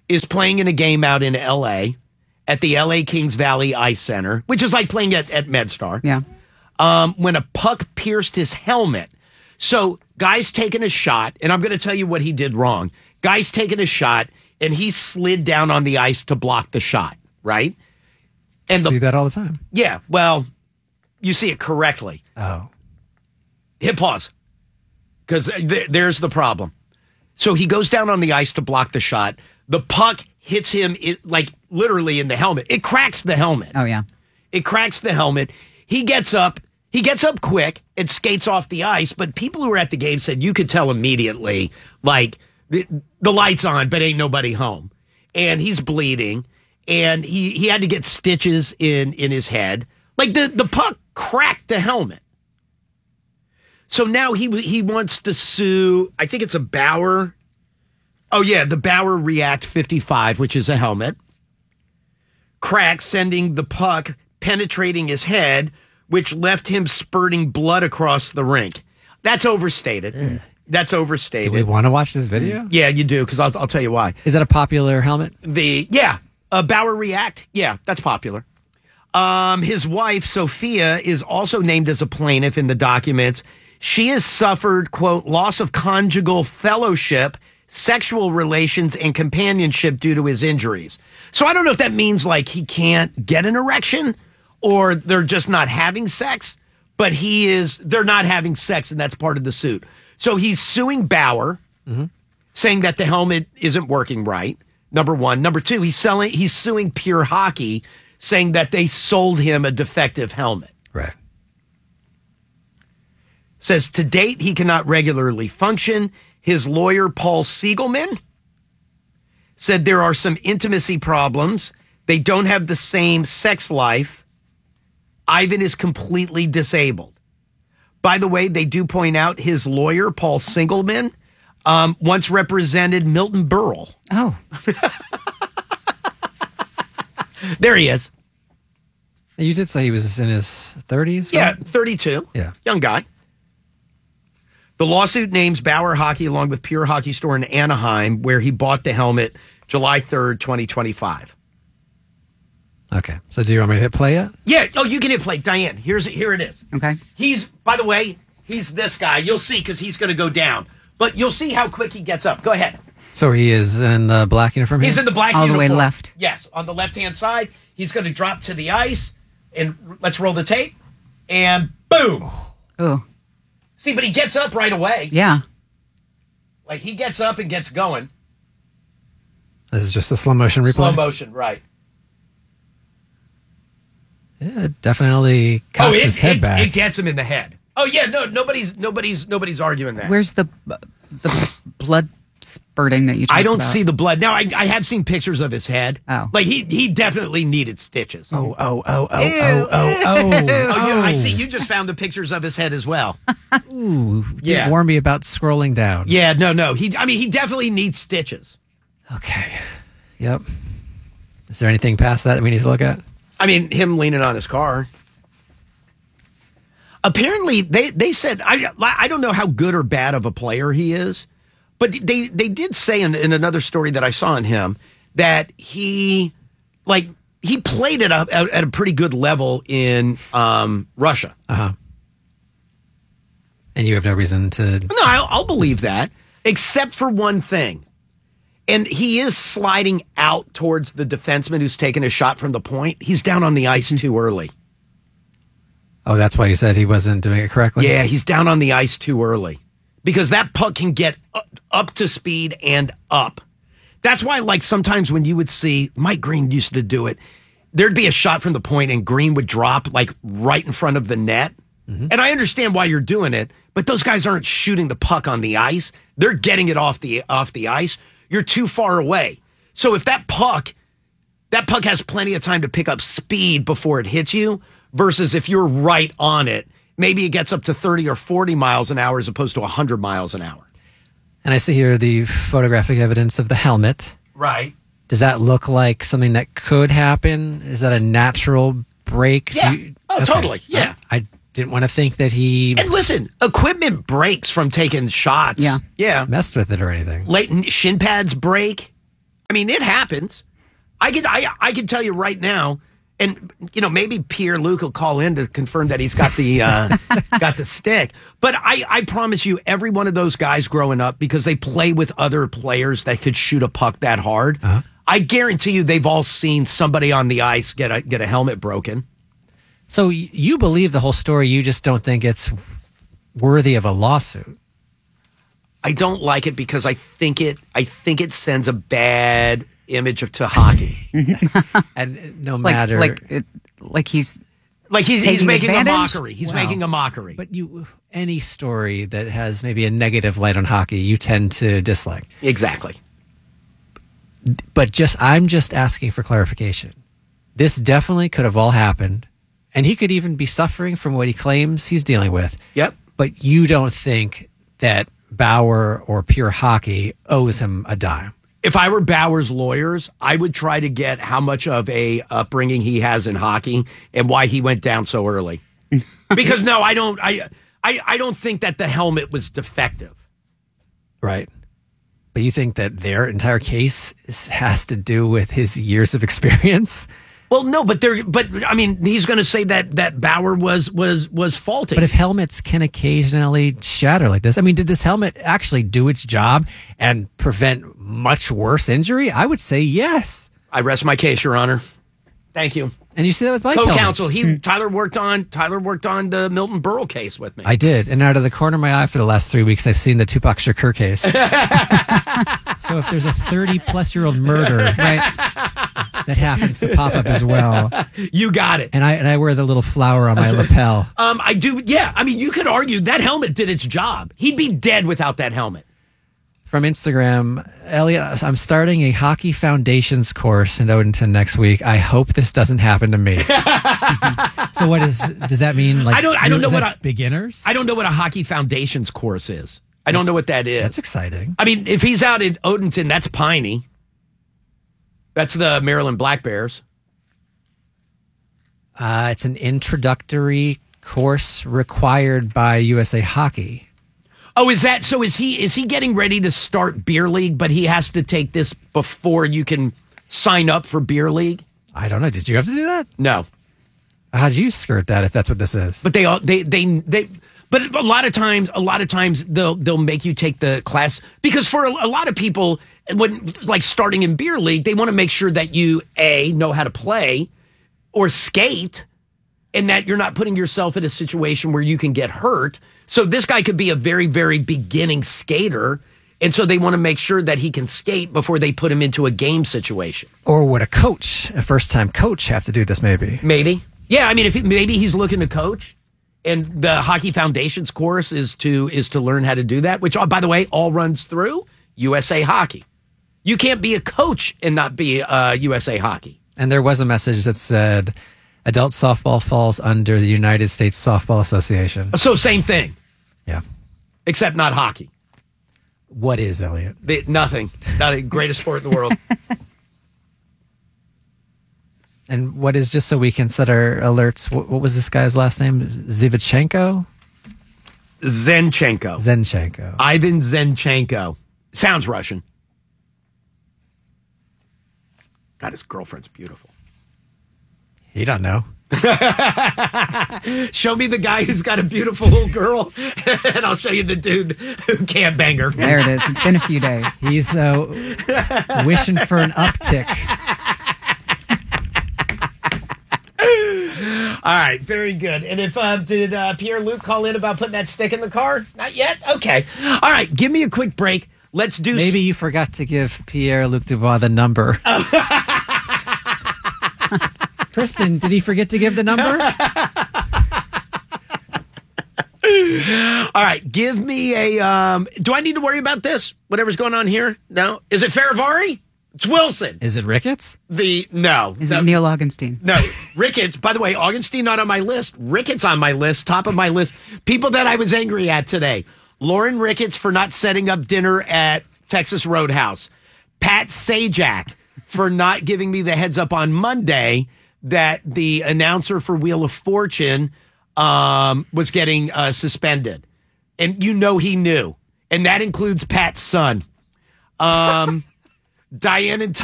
is playing in a game out in L.A. at the L.A. Kings Valley Ice Center, which is like playing at MedStar. Yeah. When a puck pierced his helmet. So guy's taking a shot, and I'm going to tell you what he did wrong. Guy's taking a shot, and he slid down on the ice to block the shot, right? And see that all the time. Yeah, well, you see it correctly. Oh. Hit pause, because there's the problem. So he goes down on the ice to block the shot. The puck hits him, like, literally in the helmet. It cracks the helmet. Oh, yeah. It cracks the helmet. He gets up. He gets up quick and skates off the ice, but people who were at the game said you could tell immediately, like, the light's on, but ain't nobody home. And he's bleeding, and he had to get stitches in his head. Like, the puck cracked the helmet. So now he wants to sue, I think it's a Bauer. Oh, yeah, the Bauer React 55, which is a helmet. Cracked, sending the puck penetrating his head, which left him spurting blood across the rink. That's overstated. Ugh. That's overstated. Do we want to watch this video? Yeah, you do, because I'll tell you why. Is that a popular helmet? Bauer React. Yeah, that's popular. His wife, Sophia, is also named as a plaintiff in the documents. She has suffered, quote, loss of conjugal fellowship, sexual relations, and companionship due to his injuries. So I don't know if that means, like, he can't get an erection or they're just not having sex, but they're not having sex, and that's part of the suit. So he's suing Bauer, saying that the helmet isn't working right, number one. Number two, he's suing Pure Hockey, saying that they sold him a defective helmet. Right. Says to date, he cannot regularly function. His lawyer, Paul Siegelman, said there are some intimacy problems. They don't have the same sex life. Ivan is completely disabled. By the way, they do point out his lawyer, Paul Siegelman, once represented Milton Berle. Oh. There he is. You did say he was in his 30s? Yeah, right? 32. Yeah. Young guy. The lawsuit names Bauer Hockey along with Pure Hockey Store in Anaheim, where he bought the helmet July 3rd, 2025. Okay. So do you want me to hit play yet? Yeah. Oh, you can hit play. Diane, here it is. Okay. By the way, he's this guy. You'll see, because he's going to go down. But you'll see how quick he gets up. Go ahead. So he is in the black uniform here? He's in the black all uniform. the way left. Yes, on the left-hand side. He's going to drop to the ice, and let's roll the tape, and boom. Oh. See, but he gets up right away. Yeah. Like, he gets up and gets going. This is just a slow motion replay? Slow motion, right. Yeah, it definitely cocks his head back. It gets him in the head. Oh, yeah, no, nobody's arguing that. Where's the blood spurting that you talked about? I don't see the blood. Now, I have seen pictures of his head. Oh. Like, he definitely needed stitches. Oh. Yeah, I see. You just found the pictures of his head as well. Ooh, yeah. Didn't warn me about scrolling down. Yeah, no. He definitely needs stitches. Okay. Yep. Is there anything past that we need to look at? I mean, him leaning on his car. Apparently, they said, I don't know how good or bad of a player he is, but they did say in another story that I saw on him that he played at a pretty good level in Russia. Uh-huh. And you have no reason to... No, I'll believe that, except for one thing. And he is sliding out towards the defenseman who's taking a shot from the point. He's down on the ice too early. Oh, that's why you said he wasn't doing it correctly? Yeah, he's down on the ice too early. Because that puck can get up to speed and up. That's why, like, sometimes when you would see, Mike Green used to do it, there'd be a shot from the point and Green would drop, like, right in front of the net. Mm-hmm. And I understand why you're doing it, but those guys aren't shooting the puck on the ice. They're getting it off the ice. You're too far away. So if that puck has plenty of time to pick up speed before it hits you, versus if you're right on it, maybe it gets up to 30 or 40 miles an hour as opposed to 100 miles an hour. And I see here the photographic evidence of the helmet. Right. Does that look like something that could happen? Is that a natural break? Yeah. Totally. Yeah. I didn't want to think that he... And listen, equipment breaks from taking shots. Yeah. Yeah. Messed with it or anything. Shin pads break. I mean, it happens. I can tell you right now, and maybe Pierre Luc will call in to confirm that he's got the got the stick. But I promise you, every one of those guys growing up, because they play with other players that could shoot a puck that hard, I guarantee you they've all seen somebody on the ice get a helmet broken. So you believe the whole story, you just don't think it's worthy of a lawsuit. I don't like it because I think it sends a bad image to hockey. And no matter he's he's making advantage? a mockery. He's making a mockery. But any story that has maybe a negative light on hockey, you tend to dislike. Exactly. But I'm just asking for clarification. This definitely could have all happened, and he could even be suffering from what he claims he's dealing with. Yep. But you don't think that Bauer or Pure Hockey owes him a dime? If I were Bauer's lawyers, I would try to get how much of a upbringing he has in hockey and why he went down so early. Because no, I don't think that the helmet was defective. Right. But you think that their entire case has to do with his years of experience? Well, no, but I mean, he's going to say that Bauer was faulty. But if helmets can occasionally shatter like this, I mean, did this helmet actually do its job and prevent much worse injury? I would say yes. I rest my case, Your Honor. Thank you. And you see that with bike helmets. Co-counsel. Tyler worked on the Milton Berle case with me. I did, and out of the corner of my eye for the last 3 weeks, I've seen the Tupac Shakur case. So if there's a 30-plus-year-old murder, that happens to pop up as well. You got it. And I wear the little flower on my lapel. I do. Yeah. I mean, you could argue that helmet did its job. He'd be dead without that helmet. From Instagram, Elliot, I'm starting a hockey foundations course in Odenton next week. I hope this doesn't happen to me. So does that mean like I don't know what beginners? I don't know what a hockey foundations course is. I don't know what that is. That's exciting. I mean, if he's out in Odenton, that's Piney. That's the Maryland Black Bears. It's an introductory course required by USA Hockey. Oh, is that so? Is he getting ready to start beer league? But he has to take this before you can sign up for beer league. I don't know. Did you have to do that? No. How'd you skirt that? If that's what this is, but they. But a lot of times they'll make you take the class because for a lot of people, when like starting in beer league, they want to make sure that you know how to play or skate, and that you're not putting yourself in a situation where you can get hurt. So this guy could be a very, very beginning skater, and so they want to make sure that he can skate before they put him into a game situation. Or would a first-time coach, have to do this? Maybe. Yeah. I mean, maybe he's looking to coach, and the Hockey Foundations course is to learn how to do that. Which, by the way, all runs through USA Hockey. You can't be a coach and not be USA Hockey. And there was a message that said adult softball falls under the United States Softball Association. So same thing. Yeah. Except not hockey. What is, Elliot? Nothing. Nothing. Greatest sport in the world. And what is, just so we can set our alerts, what was this guy's last name? Zivchenko? Zenchenko. Ivan Zenchenko. Sounds Russian. God, his girlfriend's beautiful. You don't know. Show me the guy who's got a beautiful girl, and I'll show you the dude who can't bang her. There it is. It's been a few days. He's wishing for an uptick. All right, very good. And if did Pierre Luc call in about putting that stick in the car? Not yet? Okay. All right, give me a quick break. Let's do... Maybe you forgot to give Pierre-Luc Dubois the number. Kristen, did he forget to give the number? All right, give me a... do I need to worry about this? Whatever's going on here? No? Is it Faravari? It's Wilson. Is it Ricketts? No. Is it Neil Augenstein? No. Ricketts. By the way, Augenstein not on my list. Ricketts on my list. Top of my list. People that I was angry at today. Lauren Ricketts for not setting up dinner at Texas Roadhouse. Pat Sajak for not giving me the heads up on Monday that the announcer for Wheel of Fortune was getting suspended. And you know he knew. And that includes Pat's son. Diane and